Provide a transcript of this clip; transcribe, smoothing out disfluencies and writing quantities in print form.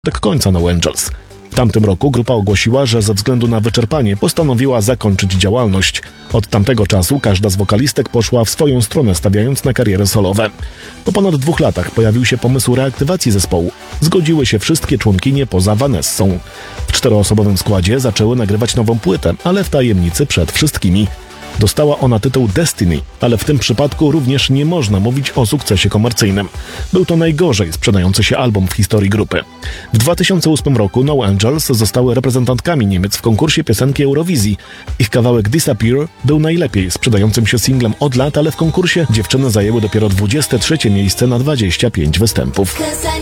do końca No Angels. W tamtym roku grupa ogłosiła, że ze względu na wyczerpanie postanowiła zakończyć działalność. Od tamtego czasu każda z wokalistek poszła w swoją stronę, stawiając na kariery solowe. Po ponad 2 latach pojawił się pomysł reaktywacji zespołu. Zgodziły się wszystkie członkinie poza Vanessą. W 4-osobowym składzie zaczęły nagrywać nową płytę, ale w tajemnicy przed wszystkimi. Dostała ona tytuł Destiny, ale w tym przypadku również nie można mówić o sukcesie komercyjnym. Był to najgorzej sprzedający się album w historii grupy. W 2008 roku No Angels zostały reprezentantkami Niemiec w konkursie piosenki Eurowizji. Ich kawałek Disappear był najlepiej sprzedającym się singlem od lat, ale w konkursie dziewczyny zajęły dopiero 23 miejsce na 25 występów.